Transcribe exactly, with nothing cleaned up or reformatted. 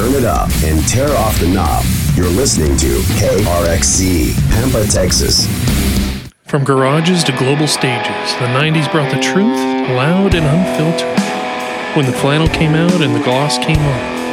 turn it up, and tear off the knob. You're listening to K R X C, Pampa, Texas. From garages to global stages, the nineties brought the truth, loud and unfiltered. When the flannel came out and the gloss came on,